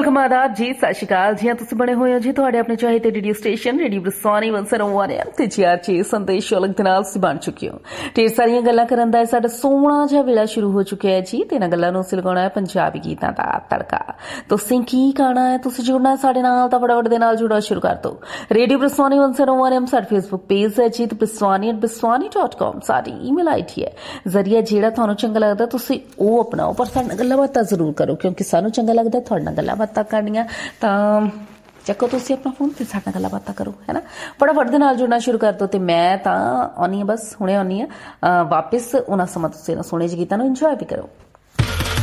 Welcome आदाब जी, सत श्री अकाल जी। तुसीं बने हुए हो जी तुहाडे अपने चाहते रेडियो स्टेशन रेडियो बरसानी 101 ते GRJ संदेश अलग दे नाल तुसीं बन चुके हो। ढेर सारियां गल्लां करन दा साडा सोहना जिहा वेला शुरू हो चुकिया है जी। ते इन्हां गल्लां नूं असीं लगाउणा है पंजाबी गीतां दा तड़का। तुसीं की गाना है, तुसीं जुड़ना है साडे नाल तां फटाफट दे नाल जुड़ना शुरू कर दो। रेडियो बरसानी 101 साडा फेसबुक पेज है जी ते brswani@brswani.com साडी ईमेल आईडी है। जरिया जेड़ा तुहानूं चंगा लगदा तुसीं ओह अपनाओ, पर साडे नाल गल्लां बातां जरूर करो क्योंकि सानूं चंगा लगदा तुहाडे नाल गल्लां बातां करनियां। तां चक्को तुसीं अपना फोन ते साडे नाल गल्लां बातां करो, है ना। फटाफट दे नाल जुड़ना शुरू कर दो। ते मैं तां आउणी बस हुणे आउणी वापस उन्हां समां तुसीं सोहणे ਜਿਹੇ गीतां नूं इंजॉय भी करो।